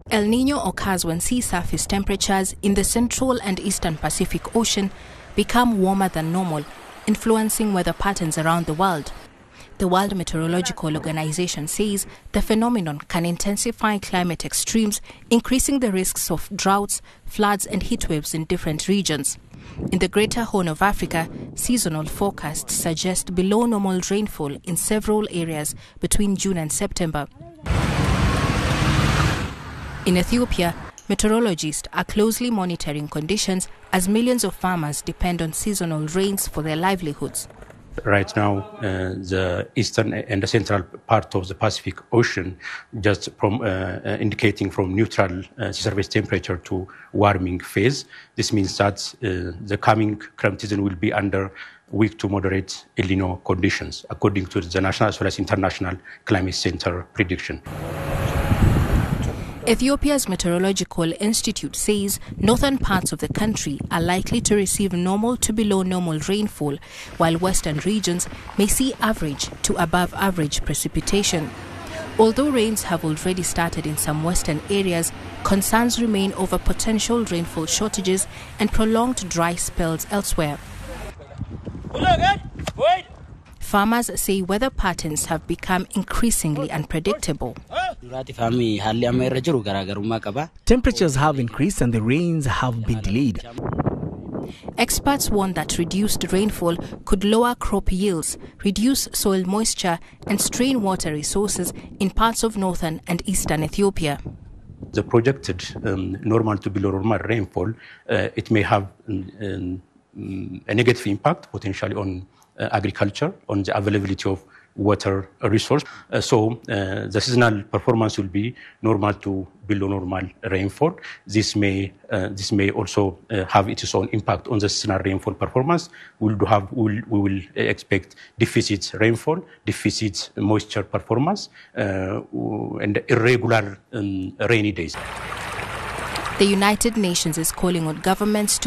El Niño occurs when sea surface temperatures in the Central and Eastern Pacific Ocean become warmer than normal, influencing weather patterns around the world. The World Meteorological Organization says the phenomenon can intensify climate extremes, increasing the risks of droughts, floods and heatwaves in different regions. In the Greater Horn of Africa, seasonal forecasts suggest below normal rainfall in several areas between June and September. In Ethiopia, meteorologists are closely monitoring conditions as millions of farmers depend on seasonal rains for their livelihoods. Right now, the eastern and the central part of the Pacific Ocean, just from indicating from neutral surface temperature to warming phase. This means that the coming Kram season will be under weak to moderate El Niño conditions, according to the national as well as international climate center prediction. Ethiopia's Meteorological Institute says northern parts of the country are likely to receive normal to below normal rainfall, while western regions may see average to above average precipitation. Although rains have already started in some western areas, concerns remain over potential rainfall shortages and prolonged dry spells elsewhere. Farmers say weather patterns have become increasingly unpredictable. Temperatures have increased and the rains have been delayed. Experts warn that reduced rainfall could lower crop yields, reduce soil moisture and strain water resources in parts of northern and eastern Ethiopia. The projected normal to below normal rainfall, it may have a negative impact potentially on agriculture, on the availability of water resource. So the seasonal performance will be normal to below normal rainfall. This may also have its own impact on the seasonal rainfall performance. We will expect deficit rainfall, deficit moisture performance, and irregular rainy days. The United Nations is calling on governments to